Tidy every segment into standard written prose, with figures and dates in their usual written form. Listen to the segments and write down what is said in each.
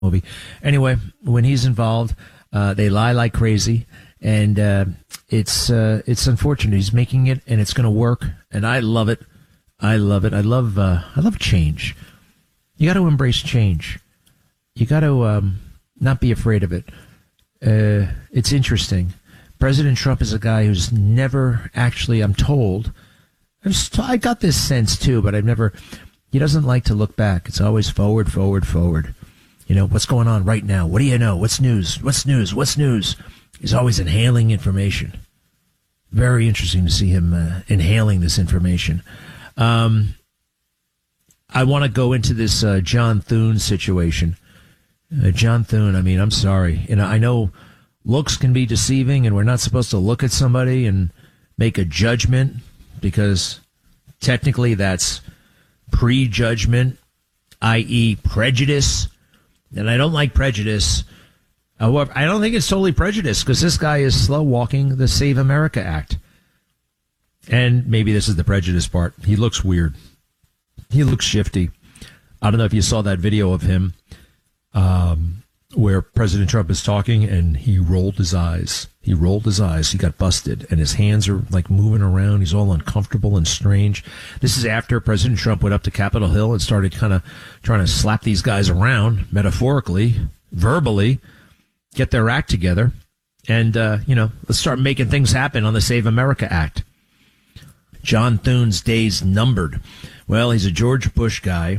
movie. Anyway, when he's involved, they lie like crazy, and it's unfortunate. He's making it, and it's going to work, and I love it. I love it. I love change. You got to embrace change. You got to not be afraid of it. It's interesting. President Trump is a guy who's never actually, I'm told, I got this sense too, but he doesn't like to look back. It's always forward, forward, forward. You know, what's going on right now? What do you know? What's news? What's news? What's news? He's always inhaling information. Very interesting to see him inhaling this information. I want to go into this John Thune situation. John Thune, I mean, I'm sorry. You know, I know looks can be deceiving, and we're not supposed to look at somebody and make a judgment because technically that's prejudgment, i.e. prejudice. And I don't like prejudice. However, I don't think it's totally prejudice because this guy is slow walking the Save America Act. And maybe this is the prejudice part. He looks weird. He looks shifty. I don't know if you saw that video of him where President Trump is talking and he rolled his eyes. He rolled his eyes. He got busted and his hands are like moving around. He's all uncomfortable and strange. This is after President Trump went up to Capitol Hill and started kind of trying to slap these guys around metaphorically, verbally, get their act together. And, let's start making things happen on the Save America Act. John Thune's days numbered. Well, he's a George Bush guy.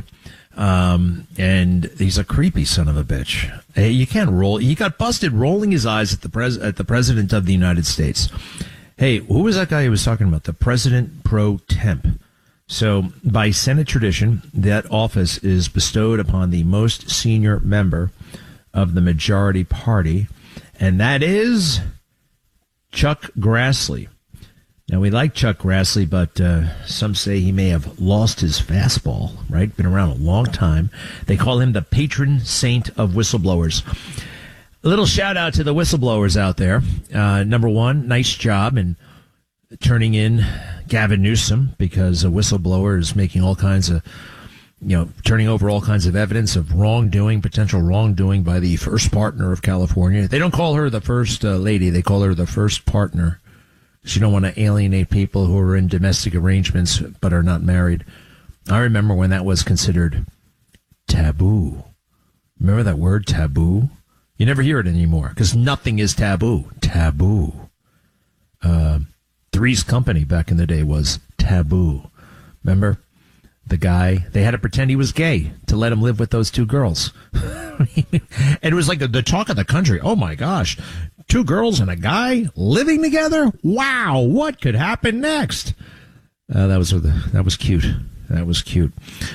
And he's a creepy son of a bitch. Hey, you can't roll. He got busted rolling his eyes at the president of the United States. Hey, who was that guy who was talking about? The president pro temp. So by Senate tradition, that office is bestowed upon the most senior member of the majority party. And that is Chuck Grassley. Now, we like Chuck Grassley, but some say he may have lost his fastball, right? Been around a long time. They call him the patron saint of whistleblowers. A little shout out to the whistleblowers out there. Number one, nice job in turning in Gavin Newsom, because a whistleblower is making all kinds of, turning over all kinds of evidence of wrongdoing, potential wrongdoing by the first partner of California. They don't call her the first lady. They call her the first partner. You don't want to alienate people who are in domestic arrangements but are not married. I remember when that was considered taboo. Remember that word, taboo? You never hear it anymore because nothing is taboo. Taboo. Three's Company back in the day was taboo. Remember? The guy, they had to pretend he was gay to let him live with those two girls. And it was like the talk of the country. Oh, my gosh. 2 girls and a guy living together? Wow, what could happen next? That was cute. That was cute.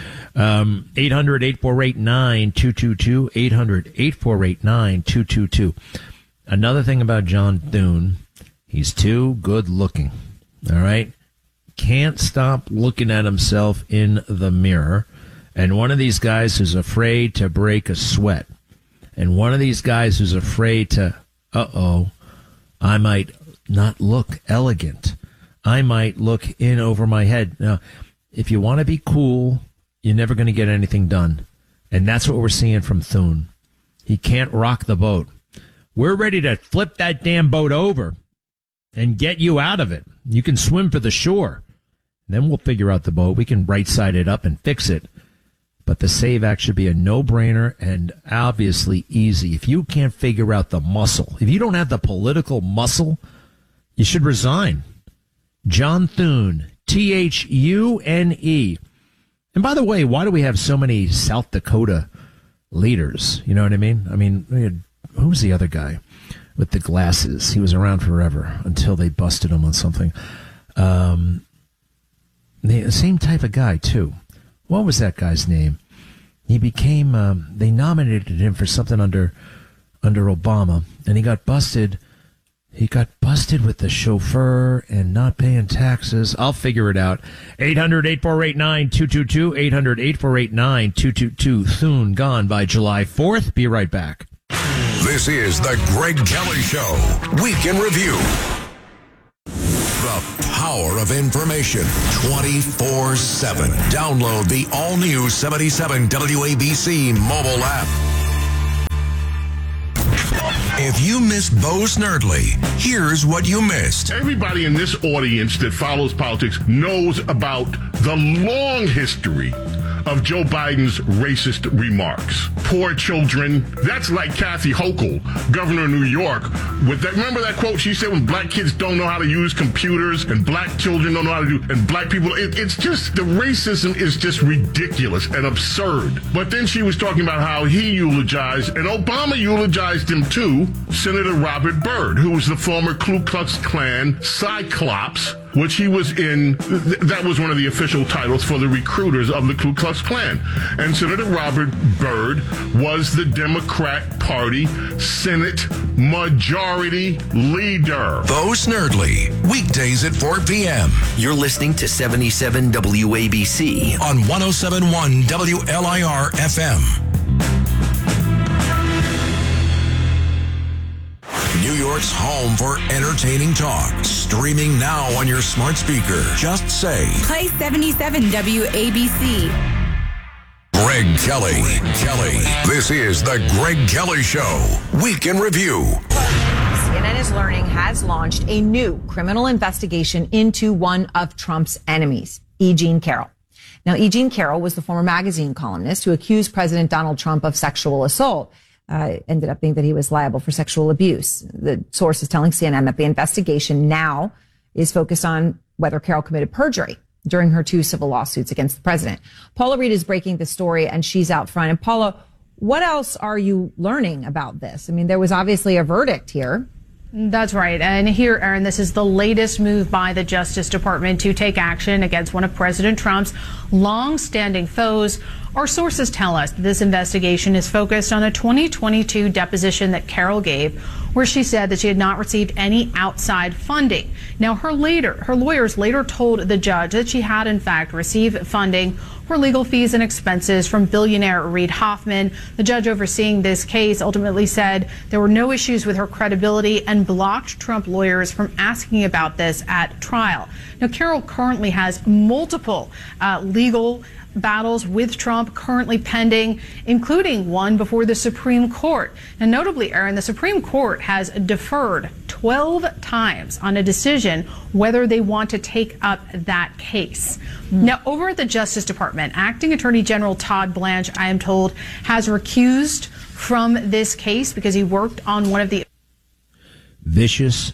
800-848-9222. 800-848-9222. Another thing about John Thune, he's too good looking. All right? Can't stop looking at himself in the mirror. And one of these guys who's afraid to break a sweat. And one of these guys who's afraid to, I might not look elegant. I might look in over my head. Now, if you want to be cool, you're never going to get anything done. And that's what we're seeing from Thune. He can't rock the boat. We're ready to flip that damn boat over and get you out of it. You can swim for the shore. Then we'll figure out the boat. We can right-side it up and fix it. But the SAVE Act should be a no-brainer and obviously easy. If you can't figure out the muscle, if you don't have the political muscle, you should resign. John Thune, Thune. And by the way, why do we have so many South Dakota leaders? You know what I mean? I mean, who was the other guy with the glasses? He was around forever until they busted him on something. The same type of guy, too. What was that guy's name? He became, they nominated him for something under Obama, and he got busted. He got busted with the chauffeur and not paying taxes. I'll figure it out. 800-848-9222. 800-848-9222. Thune gone by July 4th. Be right back. This is the Greg Kelly Show. Week in Review. The power of information 24/7. Download the all-new 77 WABC mobile app. If you missed Bo Snerdley, here's what you missed. Everybody in this audience that follows politics knows about the long history of Joe Biden's racist remarks. Poor children. That's like Kathy Hochul, governor of New York. With that, remember that quote she said when black kids don't know how to use computers and black children don't know how to do, and black people, it's just, the racism is just ridiculous and absurd. But then she was talking about how he eulogized, and Obama eulogized him too, Senator Robert Byrd, who was the former Ku Klux Klan Cyclops, which he was in. That was one of the official titles for the recruiters of the Ku Klux Klan. And Senator Robert Byrd was the Democrat Party Senate Majority Leader. Bo Snerdley, weekdays at 4 p.m. You're listening to 77 WABC on 107.1 WLIR FM. New York's home for entertaining talk. Streaming now on your smart speaker. Just say, play 77 WABC. Greg Kelly. This is the Greg Kelly Show. Week in Review. CNN is learning has launched a new criminal investigation into one of Trump's enemies, E. Jean Carroll. Now, E. Jean Carroll was the former magazine columnist who accused President Donald Trump of sexual assault. Ended up being that he was liable for sexual abuse. The source is telling CNN that the investigation now is focused on whether Carroll committed perjury during her 2 civil lawsuits against the president. Paula Reed is breaking the story, and she's out front. And Paula, what else are you learning about this? I mean, there was obviously a verdict here. That's right. And here, Aaron, this is the latest move by the Justice Department to take action against one of President Trump's long-standing foes. Our sources tell us that this investigation is focused on a 2022 deposition that Carroll gave, where she said that she had not received any outside funding. Now, her lawyers later told the judge that she had, in fact, received funding for legal fees and expenses from billionaire Reid Hoffman. The judge overseeing this case ultimately said there were no issues with her credibility and blocked Trump lawyers from asking about this at trial. Now, Carroll currently has multiple legal battles with Trump currently pending, including one before the Supreme Court. And notably, Aaron, the Supreme Court has deferred 12 times on a decision whether they want to take up that case. Now, over at the Justice Department, Acting Attorney General Todd Blanche, I am told, has recused from this case because he worked on one of the vicious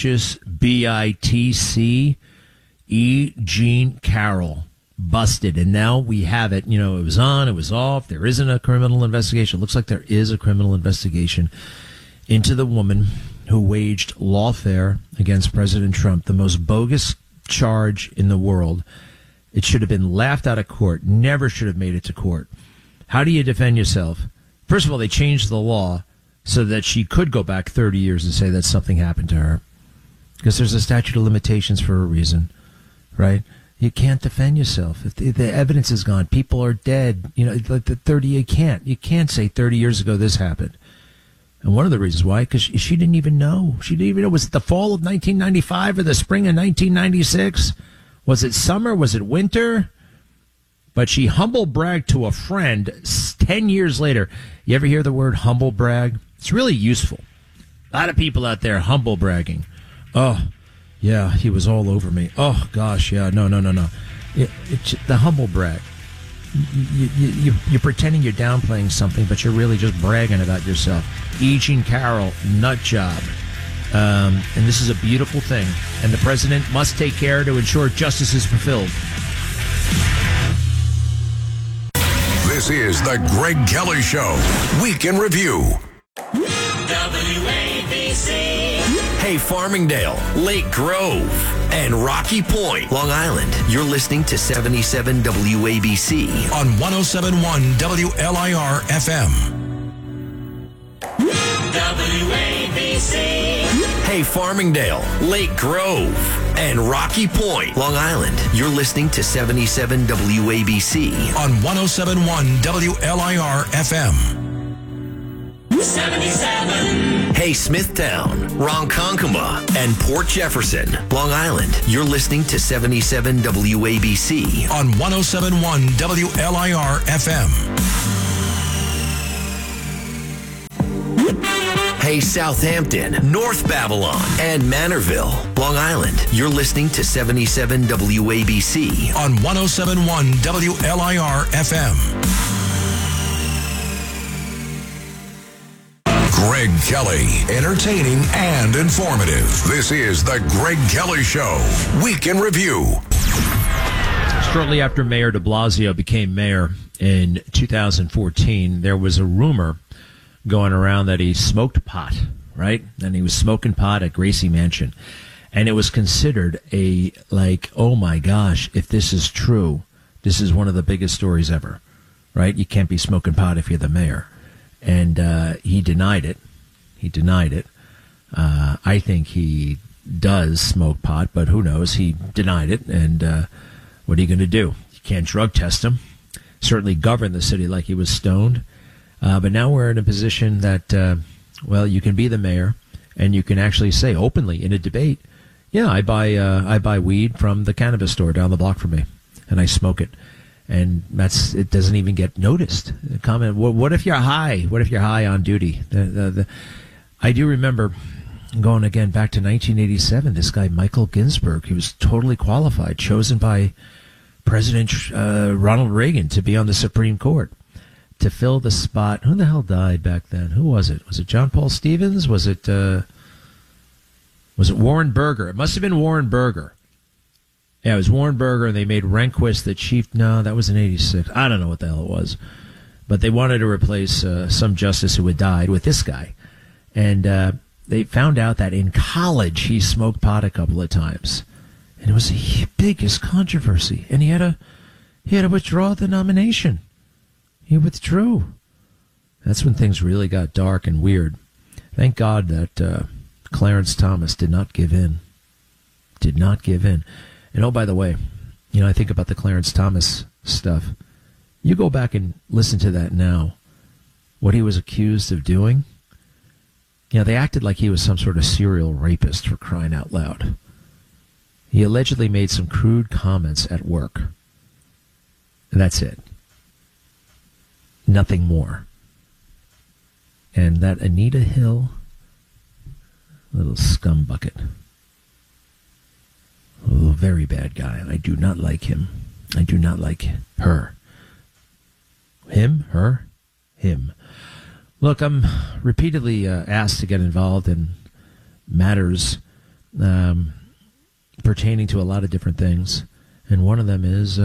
BITC E. Jean Carroll. Busted. And now we have it. You know, it was on, it was off. There isn't a criminal investigation. It looks like there is a criminal investigation into the woman who waged lawfare against President Trump, the most bogus charge in the world. It should have been laughed out of court, never should have made it to court. How do you defend yourself? First of all, they changed the law so that she could go back 30 years and say that something happened to her. Because there's a statute of limitations for a reason, right? You can't defend yourself. If the evidence is gone, people are dead. You know, like the 30, you can't say 30 years ago this happened. And one of the reasons why, because she didn't even know. She didn't even know. Was it the fall of 1995 or the spring of 1996? Was it summer? Was it winter? But she humble bragged to a friend 10 years later. You ever hear the word humble brag? It's really useful. A lot of people out there humble bragging. Oh, yeah, he was all over me. Oh, gosh, yeah, no. It's the humble brag. You're pretending you're downplaying something, but you're really just bragging about yourself. E. Jean Carroll, nut job. And this is a beautiful thing. And the president must take care to ensure justice is fulfilled. This is the Greg Kelly Show. Week in Review. WABC. Hey, Farmingdale, Lake Grove, and Rocky Point, Long Island. You're listening to 77 WABC on 107.1 WLIR FM. WABC. Hey, Farmingdale, Lake Grove, and Rocky Point, Long Island. You're listening to 77 WABC on 107.1 WLIR FM. 77. Hey, Smithtown, Ronkonkoma, and Port Jefferson, Long Island. You're listening to 77 WABC on 107.1 WLIR FM. Hey, Southampton, North Babylon, and Manorville, Long Island. You're listening to 77 WABC on 107.1 WLIR FM. Greg Kelly, entertaining and informative. This is the Greg Kelly Show, Week in Review. Shortly after Mayor de Blasio became mayor in 2014, there was a rumor going around that he smoked pot, right? And he was smoking pot at Gracie Mansion. And it was considered oh my gosh, if this is true, this is one of the biggest stories ever, right? You can't be smoking pot if you're the mayor. And he denied it. I think he does smoke pot, but who knows? He denied it. And what are you going to do? You can't drug test him. Certainly govern the city like he was stoned. But now we're in a position that, you can be the mayor and you can actually say openly in a debate, yeah, I buy weed from the cannabis store down the block from me and I smoke it. And it doesn't even get noticed. Comment, what if you're high? What if you're high on duty? I do remember going again back to 1987, this guy, Michael Ginsburg, he was totally qualified, chosen by President Ronald Reagan to be on the Supreme Court to fill the spot. Who the hell died back then? Who was it? Was it John Paul Stevens? Was it Warren Burger? It must have been Warren Burger. Yeah, it was Warren Burger, and they made Rehnquist the chief. No, that was in 86. I don't know what the hell it was. But they wanted to replace some justice who had died with this guy. And they found out that in college he smoked pot a couple of times. And it was the biggest controversy. And he had to withdraw the nomination. He withdrew. That's when things really got dark and weird. Thank God that Clarence Thomas did not give in. Did not give in. And oh, by the way, I think about the Clarence Thomas stuff. You go back and listen to that now. What he was accused of doing. They acted like he was some sort of serial rapist, for crying out loud. He allegedly made some crude comments at work. And that's it. Nothing more. And that Anita Hill, little scumbucket. Oh, very bad guy. I do not like him. I do not like her. Him, her, him. Look, I'm repeatedly asked to get involved in matters pertaining to a lot of different things. And one of them is,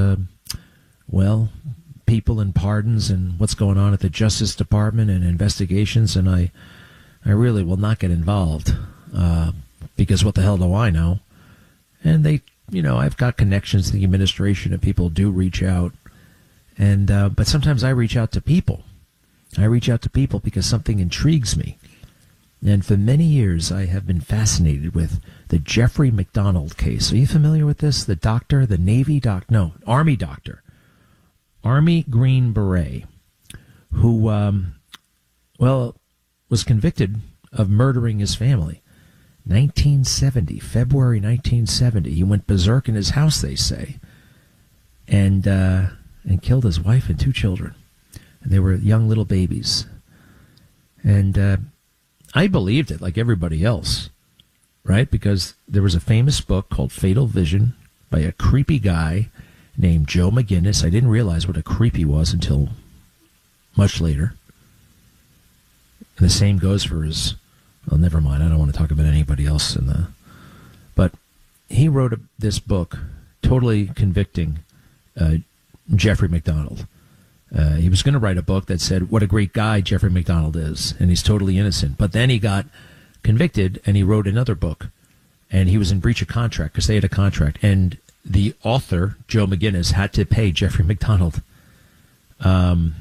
people and pardons and what's going on at the Justice Department and investigations. And I really will not get involved because what the hell do I know? And I've got connections to the administration and people do reach out. And but sometimes I reach out to people. I reach out to people because something intrigues me. And for many years, I have been fascinated with the Jeffrey McDonald case. Are you familiar with this? The doctor, the Navy doctor, no, Army doctor, Army Green Beret, who, was convicted of murdering his family. 1970, February 1970. He went berserk in his house, they say, and killed his wife and 2 children. And they were young little babies. And I believed it like everybody else, right? Because there was a famous book called Fatal Vision by a creepy guy named Joe McGinnis. I didn't realize what a creepy was until much later. And the same goes for his... Well, never mind. I don't want to talk about anybody else but he wrote this book totally convicting Jeffrey McDonald. He was going to write a book that said what a great guy Jeffrey McDonald is, and he's totally innocent. But then he got convicted, and he wrote another book, and he was in breach of contract because they had a contract. And the author, Joe McGinnis, had to pay Jeffrey McDonald. And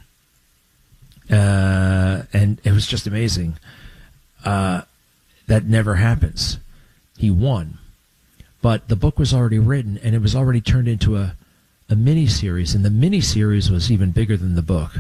it was just amazing. That never happens. He won. But the book was already written, and it was already turned into a mini-series, and the mini-series was even bigger than the book.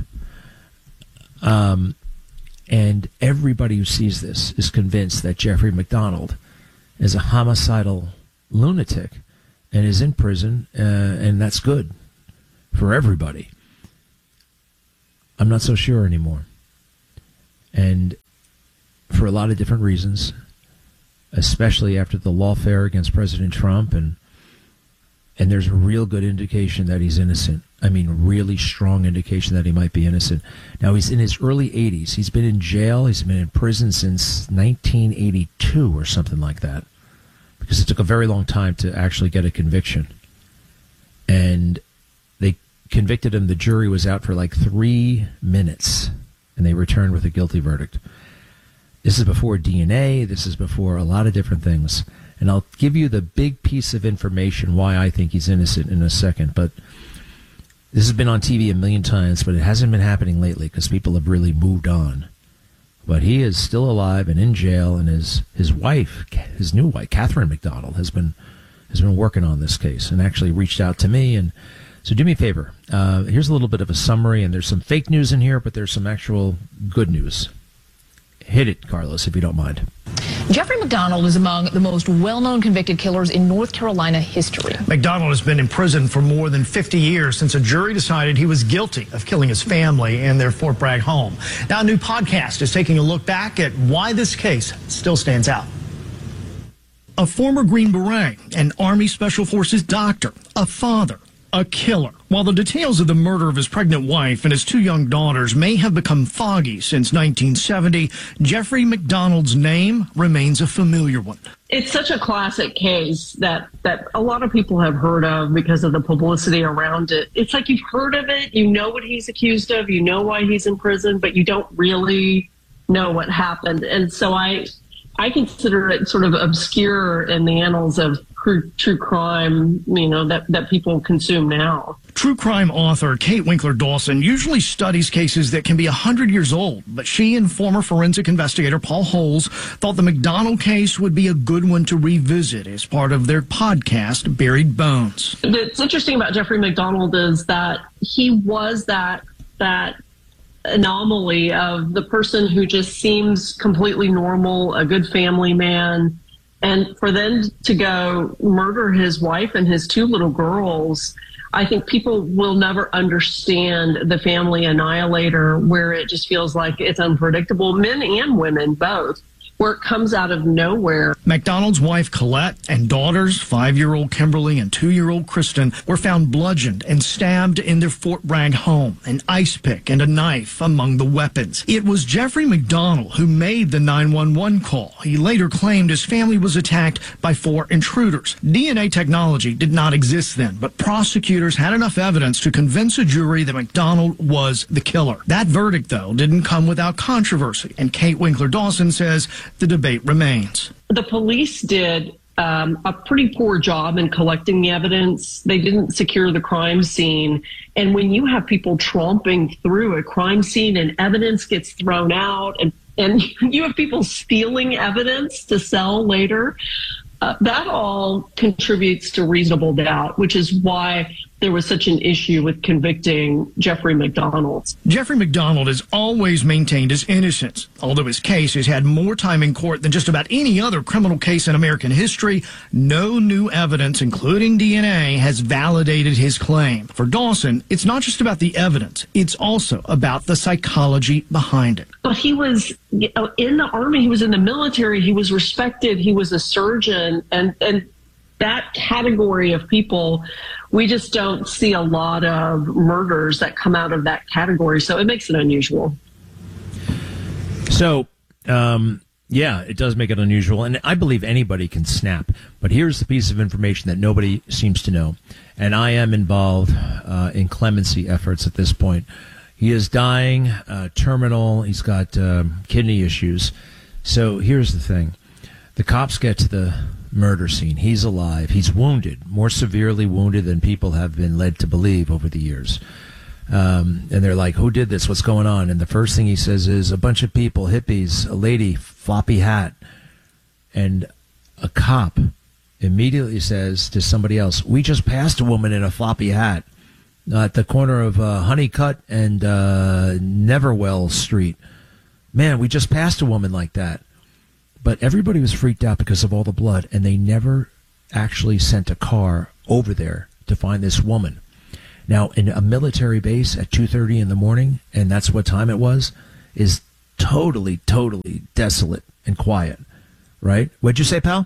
And everybody who sees this is convinced that Jeffrey McDonald is a homicidal lunatic and is in prison, and that's good for everybody. I'm not so sure anymore. And for a lot of different reasons, especially after the lawfare against President Trump, and there's a real good indication that he's innocent. I mean, really strong indication that he might be innocent. Now, he's in his early 80s. He's been in jail. He's been in prison since 1982 or something like that, because it took a very long time to actually get a conviction. And they convicted him. The jury was out for like 3 minutes, and they returned with a guilty verdict. This is before DNA. This is before a lot of different things. And I'll give you the big piece of information why I think he's innocent in a second. But this has been on TV a million times, but it hasn't been happening lately because people have really moved on. But he is still alive and in jail, and his wife, his new wife, Catherine McDonald, has been working on this case and actually reached out to me. And so do me a favor. Here's a little bit of a summary, and there's some fake news in here, but there's some actual good news. Hit it, Carlos, if you don't mind. Jeffrey McDonald is among the most well-known convicted killers in North Carolina history. McDonald has been in prison for more than 50 years since a jury decided he was guilty of killing his family in their Fort Bragg home. Now, a new podcast is taking a look back at why this case still stands out. A former Green Beret, an Army Special Forces doctor, a father, a killer. While the details of the murder of his pregnant wife and his 2 young daughters may have become foggy since 1970, Jeffrey McDonald's name remains a familiar one. It's such a classic case that a lot of people have heard of because of the publicity around it. It's like you've heard of it, you know what he's accused of, you know why he's in prison, but you don't really know what happened. And so I consider it sort of obscure in the annals of true crime, that people consume now. True crime author Kate Winkler Dawson usually studies cases that can be 100 years old, but she and former forensic investigator Paul Holes thought the McDonald case would be a good one to revisit as part of their podcast, Buried Bones. What's interesting about Jeffrey McDonald is that he was that anomaly of the person who just seems completely normal, a good family man. And for them to go murder his wife and his 2 little girls, I think people will never understand the family annihilator, where it just feels like it's unpredictable, men and women both, where it comes out of nowhere. McDonald's wife Colette and daughters, 5-year-old Kimberly and 2-year-old Kristen, were found bludgeoned and stabbed in their Fort Bragg home, an ice pick and a knife among the weapons. It was Jeffrey McDonald who made the 911 call. He later claimed his family was attacked by 4 intruders. DNA technology did not exist then, but prosecutors had enough evidence to convince a jury that McDonald was the killer. That verdict, though, didn't come without controversy, and Kate Winkler Dawson says the debate remains. The police did a pretty poor job in collecting the evidence. They didn't secure the crime scene. And when you have people tromping through a crime scene and evidence gets thrown out and you have people stealing evidence to sell later, that all contributes to reasonable doubt, which is why there was such an issue with convicting Jeffrey McDonald. Jeffrey McDonald has always maintained his innocence, although his case has had more time in court than just about any other criminal case in American history. No new evidence, including DNA, has validated his claim. For Dawson, it's not just about the evidence, it's also about the psychology behind it. But he was in the Army, he was in the military, he was respected, he was a surgeon, and that category of people, we just don't see a lot of murders that come out of that category, so it makes it unusual. So, yeah, it does make it unusual, and I believe anybody can snap. But here's the piece of information that nobody seems to know, and I am involved in clemency efforts at this point. He is dying, terminal. He's got kidney issues. So here's the thing. The cops get to the murder scene. He's alive. He's wounded, more severely wounded than people have been led to believe over the years. And they're like, who did this? What's going on? And the first thing he says is a bunch of people, hippies, a lady, floppy hat. And a cop immediately says to somebody else, we just passed a woman in a floppy hat at the corner of Honeycutt and Neverwell Street. Man, we just passed a woman like that. But everybody was freaked out because of all the blood, and they never actually sent a car over there to find this woman. Now, in a military base at 2:30 in the morning, and that's what time it was, is totally desolate and quiet, right? What'd you say, pal?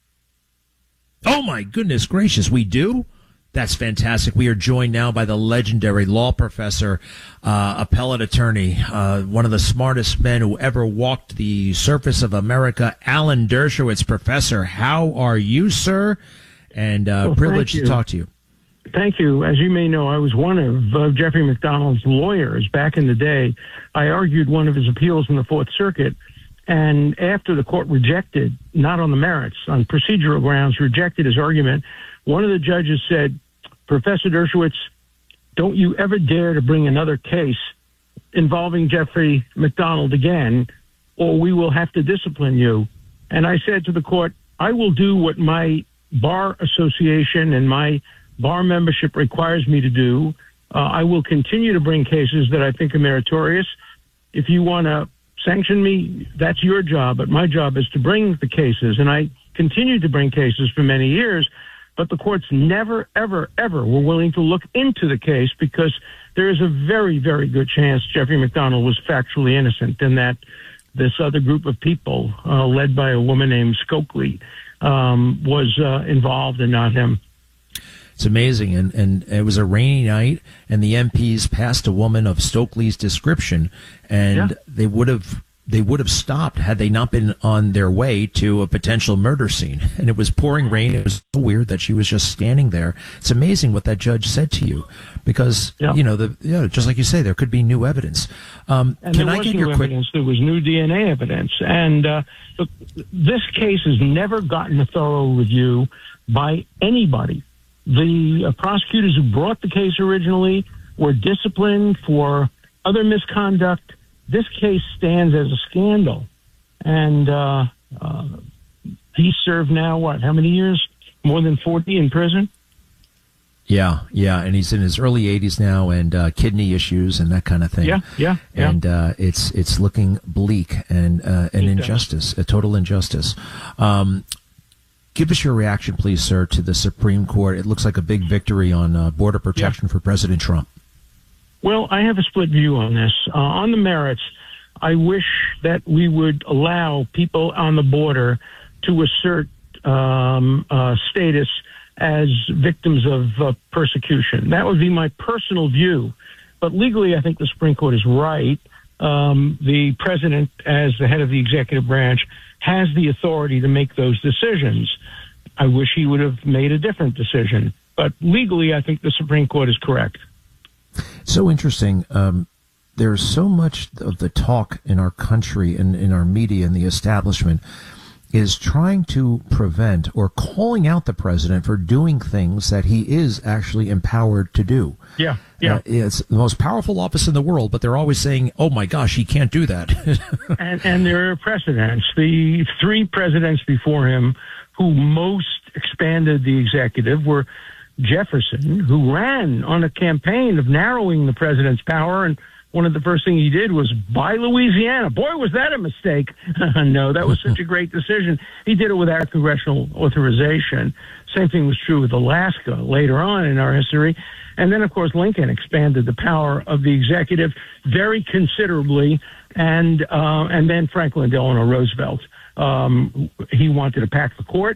Oh, my goodness gracious, we do? That's fantastic. We are joined now by the legendary law professor, appellate attorney, one of the smartest men who ever walked the surface of America, Alan Dershowitz. Professor, how are you, sir? And privileged to talk to you. Thank you. As you may know, I was one of Jeffrey McDonald's lawyers back in the day. I argued one of his appeals in the Fourth Circuit. And after the court rejected, not on the merits, on procedural grounds, rejected his argument, one of the judges said, Professor Dershowitz, don't you ever dare to bring another case involving Jeffrey McDonald again, or we will have to discipline you. And I said to the court, I will do what my bar association and my bar membership requires me to do. I will continue to bring cases that I think are meritorious. If you want to sanction me, that's your job, but my job is to bring the cases. And I continued to bring cases for many years, but the courts never, ever, ever were willing to look into the case because there is a very, very good chance Jeffrey McDonald was factually innocent and that this other group of people, led by a woman named Stokely, was involved and not him. It's amazing. And it was a rainy night, and the MPs passed a woman of Stokely's description, and they would have stopped had they not been on their way to a potential murder scene. And it was pouring rain. It was so weird that she was just standing there. It's amazing what that judge said to you, because just like you say, there could be new evidence. And can I get your quick? There was new DNA evidence, and look, this case has never gotten a thorough review by anybody. The prosecutors who brought the case originally were disciplined for other misconduct. This case stands as a scandal. And he served now, how many years? More than 40 in prison? Yeah, and he's in his early 80s now, and kidney issues and that kind of thing. Yeah. And it's looking bleak and an injustice, a total injustice. Give us your reaction, please, sir, to the Supreme Court. It looks like a big victory on border protection for President Trump. Well, I have a split view on this. On the merits, I wish that we would allow people on the border to assert status as victims of persecution. That would be my personal view. But legally, I think the Supreme Court is right. The president, as the head of the executive branch, has the authority to make those decisions. I wish he would have made a different decision. But legally, I think the Supreme Court is correct. So interesting. There's so much of the talk in our country and in our media and the establishment is trying to prevent or calling out the president for doing things that he is actually empowered to do. Yeah. It's the most powerful office in the world, but they're always saying, oh, my gosh, he can't do that. and there are precedents. The three presidents before him who most expanded the executive were Jefferson, who ran on a campaign of narrowing the president's power, and one of the first things he did was buy Louisiana. Boy, was that a mistake. No, that was such a great decision. He did it without congressional authorization. Same thing was true with Alaska later on in our history. And then, of course, Lincoln expanded the power of the executive very considerably. And then Franklin Delano Roosevelt, he wanted to pack the court.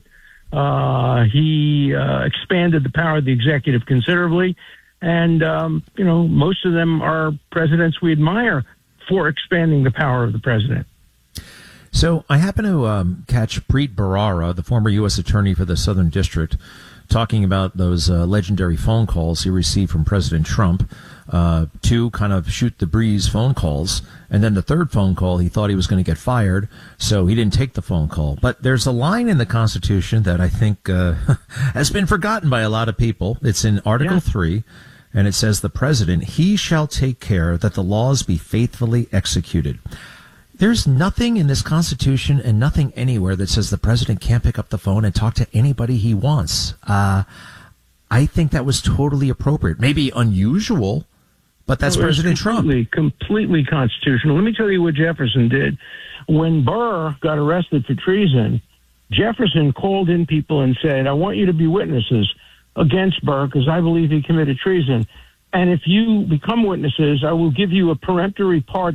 He expanded the power of the executive considerably. And, most of them are presidents we admire for expanding the power of the president. So I happen to catch Preet Bharara, the former U.S. attorney for the Southern District, talking about those legendary phone calls he received from President Trump, two kind of shoot the breeze phone calls. And then the third phone call, he thought he was going to get fired, so he didn't take the phone call. But there's a line in the Constitution that I think has been forgotten by a lot of people. It's in Article 3. And it says, the president, he shall take care that the laws be faithfully executed. There's nothing in this Constitution and nothing anywhere that says the president can't pick up the phone and talk to anybody he wants. I think that was totally appropriate. Maybe unusual, but that's President Trump. Completely constitutional. Let me tell you what Jefferson did. When Burr got arrested for treason, Jefferson called in people and said, I want you to be witnesses against Burr because I believe he committed treason. And if you become witnesses, I will give you a peremptory pardon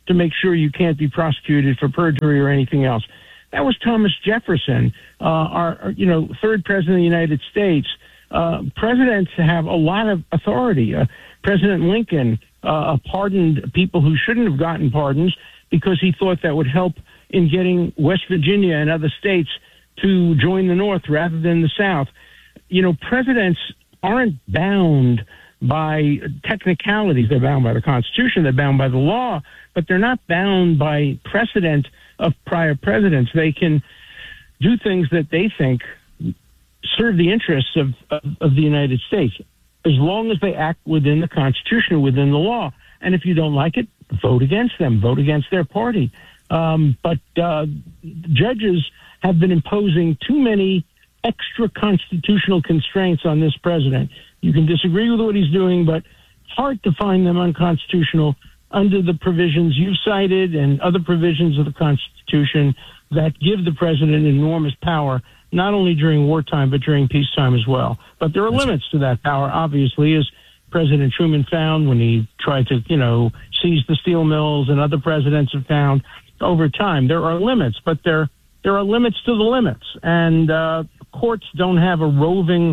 to make sure you can't be prosecuted for perjury or anything else. That was Thomas Jefferson, our third president of the United States. Presidents have a lot of authority. President Lincoln pardoned people who shouldn't have gotten pardons because he thought that would help in getting West Virginia and other states to join the North rather than the South. Presidents aren't bound by technicalities. They're bound by the Constitution. They're bound by the law, but they're not bound by precedent of prior presidents. They can do things that they think serve the interests of the United States, as long as they act within the Constitution, within the law. And if you don't like it, vote against them, vote against their party. But judges have been imposing too many extra constitutional constraints on this president. You can disagree with what he's doing, but hard to find them unconstitutional under the provisions you cited and other provisions of the Constitution that give the president enormous power, not only during wartime, but during peacetime as well. But there are limits to that power, obviously, as President Truman found when he tried to, seize the steel mills, and other presidents have found over time. There are limits, but there are limits to the limits. And courts don't have a roving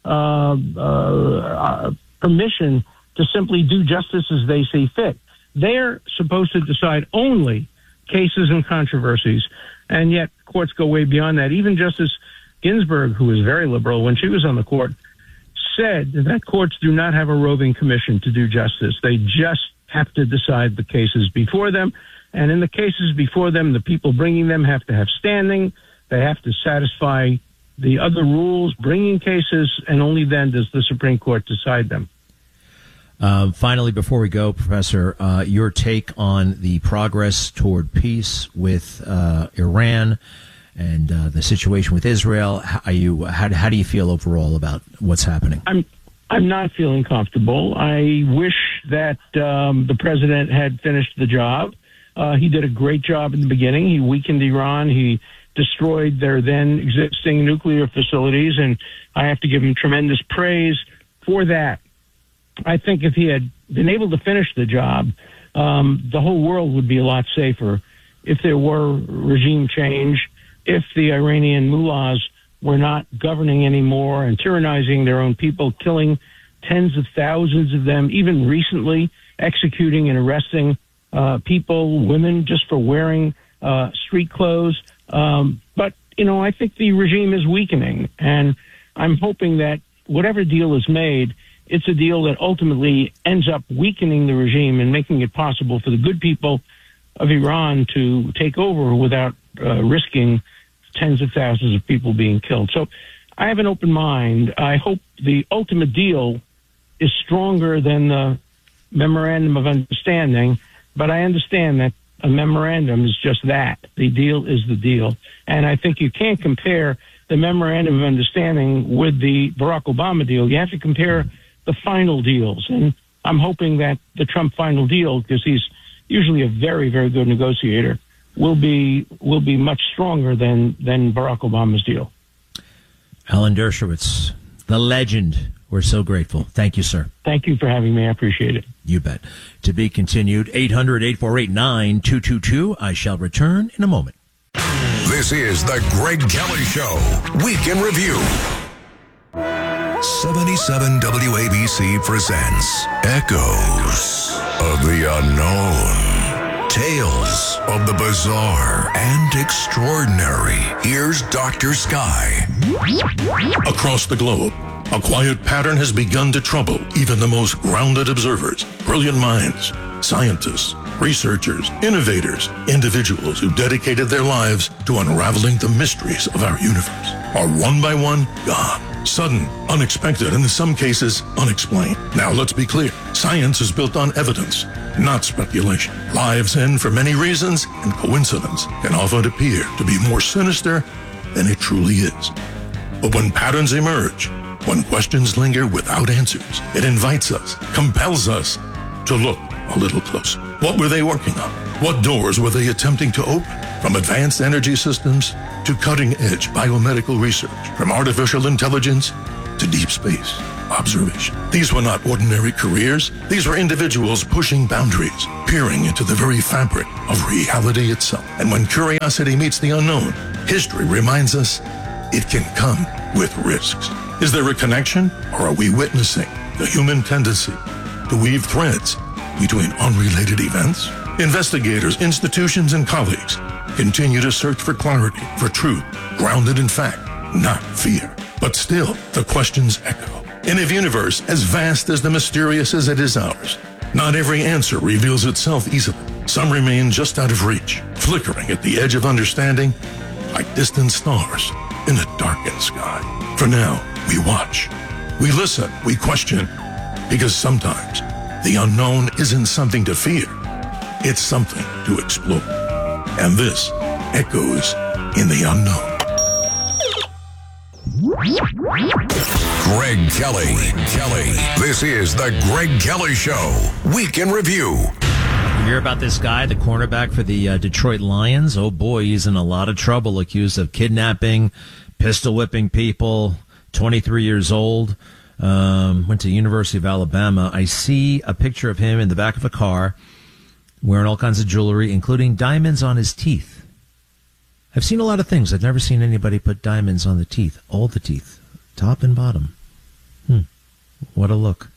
permission to simply do justice as they see fit. They're supposed to decide only cases and controversies, and yet courts go way beyond that. Even Justice Ginsburg, who was very liberal when she was on the court, said that courts do not have a roving commission to do justice. They just have to decide the cases before them. And in the cases before them, the people bringing them have to have standing. They have to satisfy the other rules bringing cases, and only then does the Supreme Court decide them. Finally, before we go, Professor, your take on the progress toward peace with Iran and the situation with Israel. How do you feel overall about what's happening? I'm not feeling comfortable. I wish that the president had finished the job. He did a great job in the beginning. He weakened Iran. He destroyed their then existing nuclear facilities, and I have to give him tremendous praise for that. I think if he had been able to finish the job, the whole world would be a lot safer. If there were regime change, if the Iranian mullahs were not governing anymore and tyrannizing their own people, killing tens of thousands of them, even recently executing and arresting people, women, just for wearing street clothes. But, I think the regime is weakening, and I'm hoping that whatever deal is made, it's a deal that ultimately ends up weakening the regime and making it possible for the good people of Iran to take over without risking tens of thousands of people being killed. So I have an open mind. I hope the ultimate deal is stronger than the memorandum of understanding, but I understand that a memorandum is just that. The deal is the deal. And I think you can't compare the memorandum of understanding with the Barack Obama deal. You have to compare the final deals. And I'm hoping that the Trump final deal, because he's usually a very, very good negotiator, will be much stronger than Barack Obama's deal. Alan Dershowitz, the legend. We're so grateful. Thank you, sir. Thank you for having me. I appreciate it. You bet. To be continued, 800-848-9222. I shall return in a moment. This is the Greg Kelly Show, Week in Review. 77 WABC presents Echoes of the Unknown. Tales of the bizarre and extraordinary. Here's Dr. Sky. Across the globe, a quiet pattern has begun to trouble even the most grounded observers, brilliant minds, scientists, researchers, innovators, individuals who dedicated their lives to unraveling the mysteries of our universe are one by one gone. Sudden, unexpected, and in some cases, unexplained. Now, let's be clear. Science is built on evidence, not speculation. Lives end for many reasons, and coincidence can often appear to be more sinister than it truly is. But when patterns emerge, when questions linger without answers, it invites us, compels us to look a little closer. What were they working on? What doors were they attempting to open? From advanced energy systems to cutting-edge biomedical research, from artificial intelligence to deep space observation. These were not ordinary careers. These were individuals pushing boundaries, peering into the very fabric of reality itself. And when curiosity meets the unknown, history reminds us it can come with risks. Is there a connection, or are we witnessing the human tendency to weave threads between unrelated events? Investigators, institutions, and colleagues continue to search for clarity, for truth, grounded in fact, not fear. But still, the questions echo. In a universe as vast as the mysterious as it is ours, not every answer reveals itself easily. Some remain just out of reach, flickering at the edge of understanding like distant stars in a darkened sky. For now, we watch, we listen, we question, because sometimes the unknown isn't something to fear, it's something to explore. And this echoes in the unknown. Greg Kelly. This is the Greg Kelly Show. Week in Review. You hear about this guy, the cornerback for the Detroit Lions? Oh boy, he's in a lot of trouble, accused of kidnapping, pistol whipping people, 23 years old, went to the University of Alabama. I see a picture of him in the back of a car wearing all kinds of jewelry, including diamonds on his teeth. I've seen a lot of things. I've never seen anybody put diamonds on the teeth, all the teeth, top and bottom. What a look.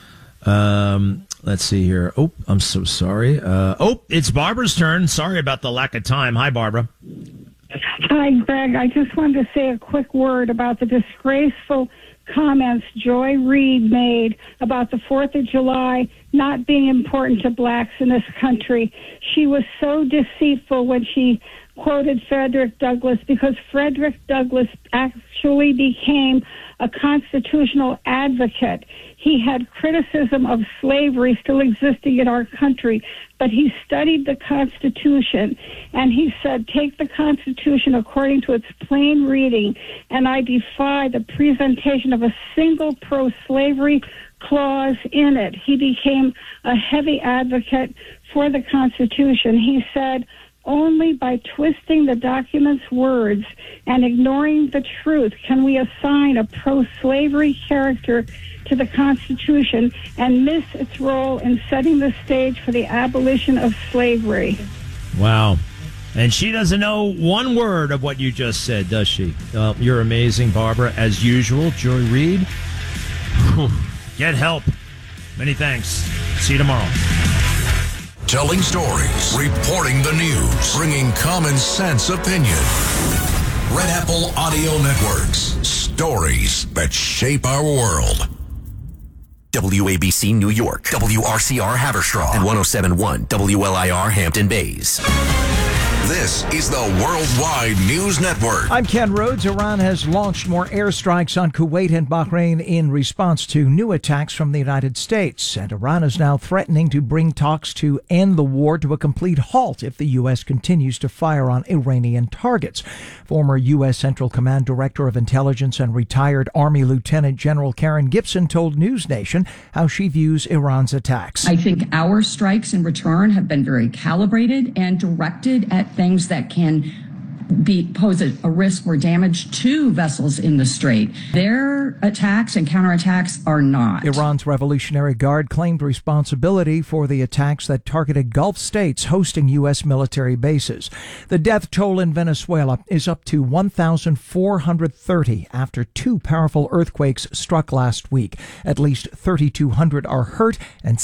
Let's see here. Oh, I'm so sorry. It's Barbara's turn. Sorry about the lack of time. Hi, Barbara. Hi, Greg. I just wanted to say a quick word about the disgraceful comments Joy Reid made about the 4th of July not being important to blacks in this country. She was so deceitful when she quoted Frederick Douglass, because Frederick Douglass actually became a constitutional advocate. He had criticism of slavery still existing in our country, but he studied the Constitution, and he said, take the Constitution according to its plain reading, and I defy the presentation of a single pro-slavery clause in it. He became a heavy advocate for the Constitution. He said, only by twisting the document's words and ignoring the truth can we assign a pro-slavery character to the Constitution and miss its role in setting the stage for the abolition of slavery. Wow. And she doesn't know one word of what you just said, does she? You're amazing, Barbara. As usual, Joy Reid. Get help. Many thanks. See you tomorrow. Telling stories, reporting the news, bringing common sense opinion. Red Apple Audio Networks. Stories that shape our world. WABC New York, WRCR Haverstraw, and 107.1 WLIR Hampton Bays. This is the Worldwide News Network. I'm Ken Rhodes. Iran has launched more airstrikes on Kuwait and Bahrain in response to new attacks from the United States. And Iran is now threatening to bring talks to end the war to a complete halt if the U.S. continues to fire on Iranian targets. Former U.S. Central Command Director of Intelligence and retired Army Lieutenant General Karen Gibson told News Nation how she views Iran's attacks. I think our strikes in return have been very calibrated and directed at things that can pose a risk or damage to vessels in the Strait. Their attacks and counterattacks are not. Iran's Revolutionary Guard claimed responsibility for the attacks that targeted Gulf states hosting U.S. military bases. The death toll in Venezuela is up to 1,430 after two powerful earthquakes struck last week. At least 3,200 are hurt and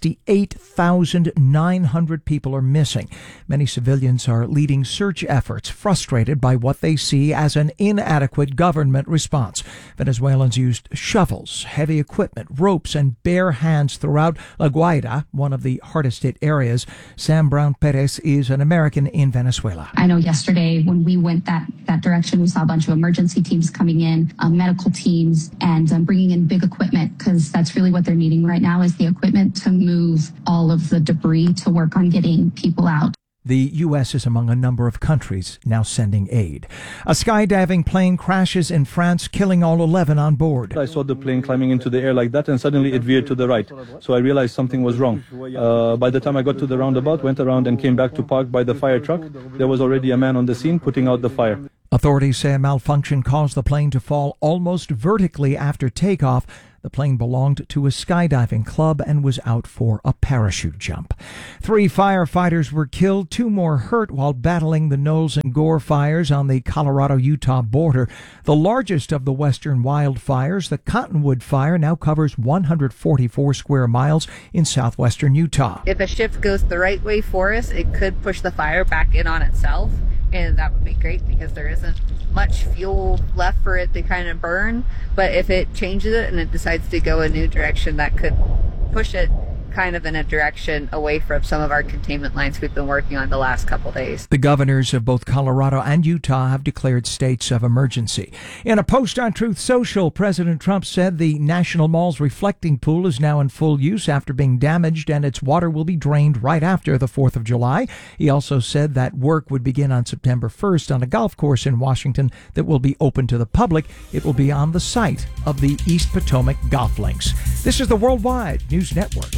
68,900 people are missing. Many civilians are leading search efforts, frustrated by what they see as an inadequate government response. Venezuelans used shovels, heavy equipment, ropes, and bare hands throughout La Guaira, one of the hardest hit areas. Sam Brown Perez is an American in Venezuela. I know yesterday when we went that direction, we saw a bunch of emergency teams coming in, medical teams, and bringing in big equipment, because that's really what they're needing right now is the equipment to move all of the debris to work on getting people out. The U.S. is among a number of countries now sending aid. A skydiving plane crashes in France, killing all 11 on board. I saw the plane climbing into the air like that, and suddenly it veered to the right. So I realized something was wrong. By the time I got to the roundabout, went around and came back to park by the fire truck, there was already a man on the scene putting out the fire. Authorities say a malfunction caused the plane to fall almost vertically after takeoff. The plane belonged to a skydiving club and was out for a parachute jump. 3 firefighters were killed, 2 more hurt while battling the Knowles and Gore fires on the Colorado-Utah border. The largest of the western wildfires, the Cottonwood Fire, now covers 144 square miles in southwestern Utah. If a shift goes the right way for us, it could push the fire back in on itself. And that would be great because there isn't much fuel left for it to kind of burn. But if it changes it and it decides to go a new direction, that could push it kind of in a direction away from some of our containment lines we've been working on the last couple days. The governors of both Colorado and Utah have declared states of emergency. In a post on Truth Social, President Trump said the National Mall's reflecting pool is now in full use after being damaged and its water will be drained right after the 4th of July. He also said that work would begin on September 1st on a golf course in Washington that will be open to the public. It will be on the site of the East Potomac Golf Links. This is the Worldwide News Network.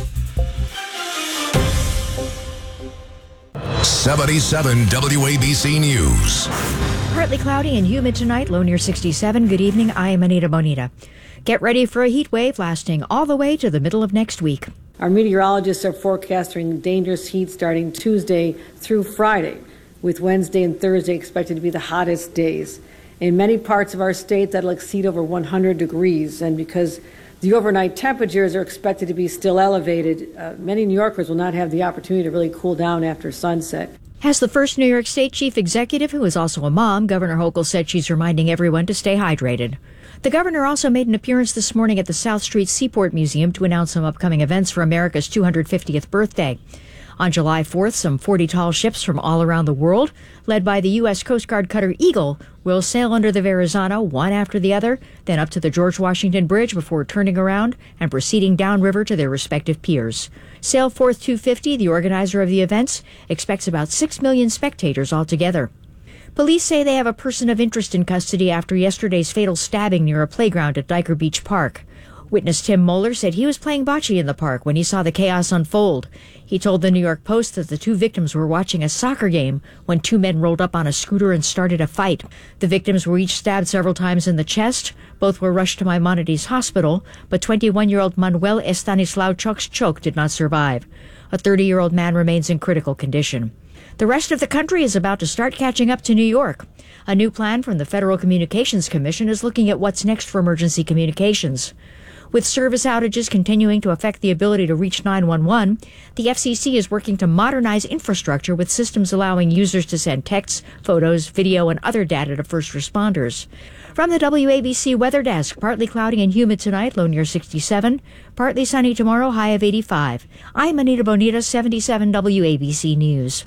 77 WABC News. Partly cloudy and humid tonight, low near 67. Good evening, I am Anita Bonita. Get ready for a heat wave lasting all the way to the middle of next week. Our meteorologists are forecasting dangerous heat starting Tuesday through Friday, with Wednesday and Thursday expected to be the hottest days. In many parts of our state, that'll exceed over 100 degrees, and because the overnight temperatures are expected to be still elevated, many New Yorkers will not have the opportunity to really cool down after sunset. As the first New York State chief executive, who is also a mom, Governor Hochul said she's reminding everyone to stay hydrated. The governor also made an appearance this morning at the South Street Seaport Museum to announce some upcoming events for America's 250th birthday. On July 4th, some 40 tall ships from all around the world, led by the U.S. Coast Guard cutter Eagle, will sail under the Verrazano one after the other, then up to the George Washington Bridge before turning around and proceeding downriver to their respective piers. Sailforth 250, the organizer of the events, expects about 6 million spectators altogether. Police say they have a person of interest in custody after yesterday's fatal stabbing near a playground at Diker Beach Park. Witness Tim Moeller said he was playing bocce in the park when he saw the chaos unfold. He told the New York Post that the 2 victims were watching a soccer game when 2 men rolled up on a scooter and started a fight. The victims were each stabbed several times in the chest. Both were rushed to Maimonides Hospital, but 21-year-old Manuel Estanislao Chok did not survive. A 30-year-old man remains in critical condition. The rest of the country is about to start catching up to New York. A new plan from the Federal Communications Commission is looking at what's next for emergency communications. With service outages continuing to affect the ability to reach 911, the FCC is working to modernize infrastructure with systems allowing users to send texts, photos, video, and other data to first responders. From the WABC Weather Desk, partly cloudy and humid tonight, low near 67. Partly sunny tomorrow, high of 85. I'm Anita Bonita, 77 WABC News.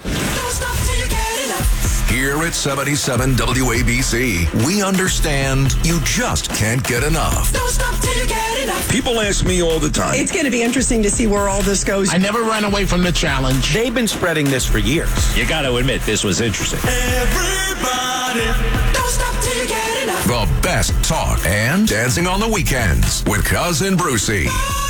Here at 77 WABC, we understand you just can't get enough. Don't stop till you get enough. People ask me all the time. It's going to be interesting to see where all this goes. I never ran away from the challenge. They've been spreading this for years. You got to admit, this was interesting. Everybody, don't stop till you get enough. The best talk and dancing on the weekends with Cousin Brucey.